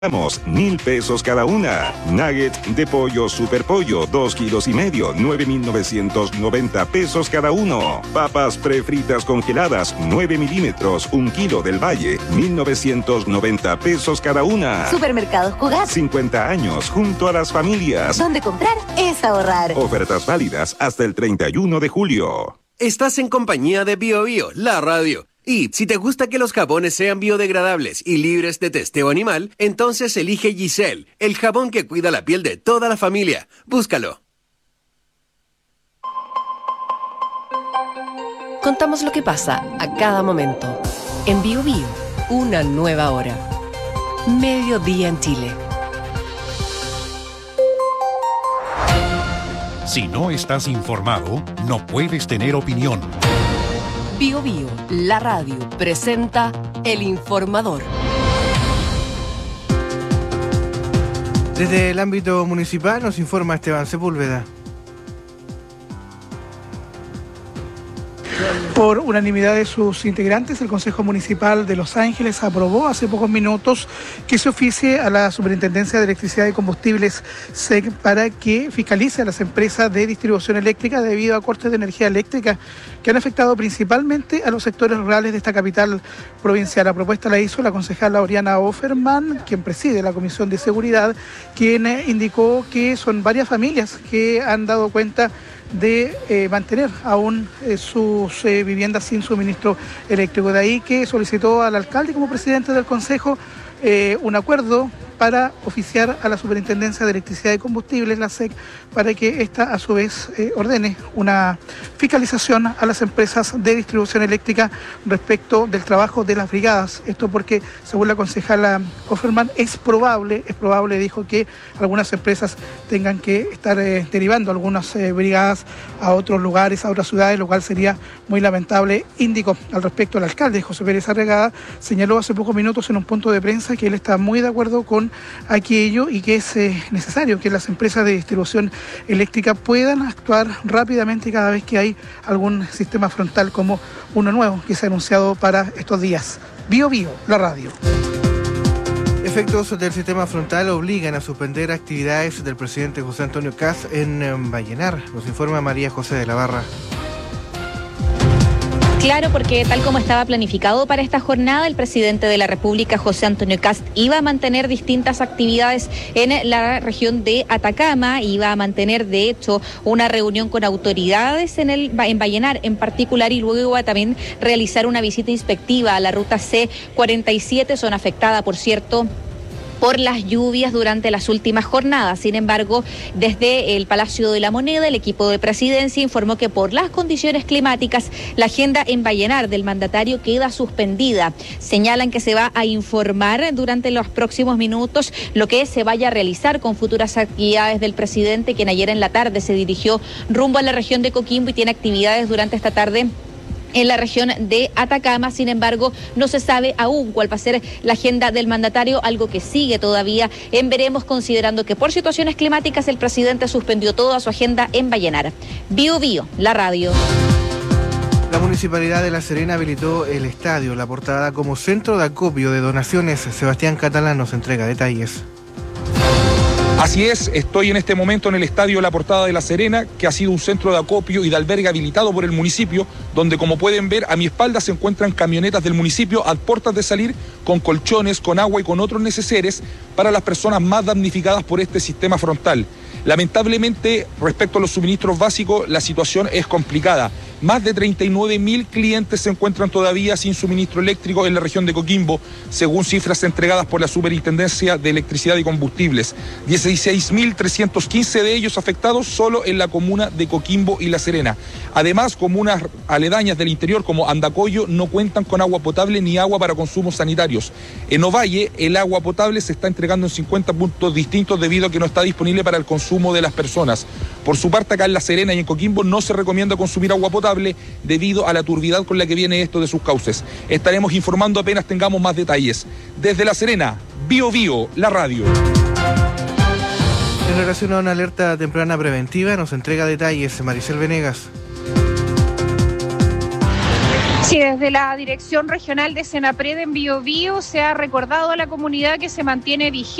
Damos 1,000 pesos cada una. Nugget de pollo Super Pollo, 2,5 kilos, 9,990 pesos cada uno. Papas prefritas congeladas, 9 milímetros, 1 kilo del Valle, 1,990 pesos cada una. Supermercados Cugat. 50 años junto a las familias. Donde comprar es ahorrar. Ofertas válidas hasta el 31 de julio. Estás en compañía de Bio Bio, la radio. Y si te gusta que los jabones sean biodegradables y libres de testeo animal, entonces elige Giselle, el jabón que cuida la piel de toda la familia. Búscalo. Contamos lo que pasa a cada momento. En Bio Bio, una nueva hora. Mediodía en Chile. Si no estás informado, no puedes tener opinión. Bio Bio, la radio, presenta El Informador. Desde el ámbito municipal nos informa Esteban Sepúlveda. Por unanimidad de sus integrantes, el Consejo Municipal de Los Ángeles aprobó hace pocos minutos que se oficie a la Superintendencia de Electricidad y Combustibles, SEC, para que fiscalice a las empresas de distribución eléctrica debido a cortes de energía eléctrica que han afectado principalmente a los sectores rurales de esta capital provincial. La propuesta la hizo la concejala Oriana Offerman, quien preside la Comisión de Seguridad, quien indicó que son varias familias que han dado cuenta de mantener aún sus viviendas sin suministro eléctrico. De ahí que solicitó al alcalde como presidente del Consejo un acuerdo para oficiar a la Superintendencia de Electricidad y Combustibles, la SEC, para que ésta a su vez ordene una fiscalización a las empresas de distribución eléctrica respecto del trabajo de las brigadas. Esto porque, según la concejala Offerman, es probable, dijo, que algunas empresas tengan que estar derivando algunas brigadas a otros lugares, a otras ciudades, lo cual sería muy lamentable. Indicó al respecto el alcalde, José Pérez Arregada, señaló hace pocos minutos en un punto de prensa que él está muy de acuerdo con aquello y que es necesario que las empresas de distribución eléctrica puedan actuar rápidamente cada vez que hay algún sistema frontal como uno nuevo que se ha anunciado para estos días. Bio Bio, la radio. Efectos del sistema frontal obligan a suspender actividades del presidente José Antonio Kast en Vallenar. Nos informa María José de la Barra. Claro, porque tal como estaba planificado para esta jornada, el presidente de la República, José Antonio Kast, iba a mantener distintas actividades en la región de Atacama, iba a mantener, de hecho, una reunión con autoridades en Vallenar en particular, y luego iba a también realizar una visita inspectiva a la ruta C47, zona afectada, por cierto, por las lluvias durante las últimas jornadas. Sin embargo, desde el Palacio de la Moneda, el equipo de presidencia informó que por las condiciones climáticas, la agenda en Vallenar del mandatario queda suspendida. Señalan que se va a informar durante los próximos minutos lo que se vaya a realizar con futuras actividades del presidente, quien ayer en la tarde se dirigió rumbo a la región de Coquimbo y tiene actividades durante esta tarde en la región de Atacama. Sin embargo, no se sabe aún cuál va a ser la agenda del mandatario, algo que sigue todavía en veremos, considerando que por situaciones climáticas el presidente suspendió toda su agenda en Vallenar. Bio Bio, la radio. La Municipalidad de La Serena habilitó el estadio La Portada como centro de acopio de donaciones. Sebastián Catalán nos entrega detalles. Así es, estoy en este momento en el Estadio La Portada de La Serena, que ha sido un centro de acopio y de albergue habilitado por el municipio, donde, como pueden ver, a mi espalda se encuentran camionetas del municipio a puertas de salir con colchones, con agua y con otros neceseres para las personas más damnificadas por este sistema frontal. Lamentablemente, respecto a los suministros básicos, la situación es complicada. Más de 39.000 clientes se encuentran todavía sin suministro eléctrico en la región de Coquimbo, según cifras entregadas por la Superintendencia de Electricidad y Combustibles. 16.315 de ellos afectados solo en la comuna de Coquimbo y La Serena. Además, comunas aledañas del interior como Andacollo no cuentan con agua potable ni agua para consumos sanitarios. En Ovalle, el agua potable se está entregando en 50 puntos distintos debido a que no está disponible para el consumo de las personas. Por su parte, acá en La Serena y en Coquimbo no se recomienda consumir agua potable debido a la turbidez con la que viene esto de sus cauces. Estaremos informando apenas tengamos más detalles. Desde La Serena, Bio Bio, la radio. En relación a una alerta temprana preventiva, nos entrega detalles Maricel Venegas. Sí, desde la Dirección Regional de Senapred en Biobío se ha recordado a la comunidad que se mantiene vigente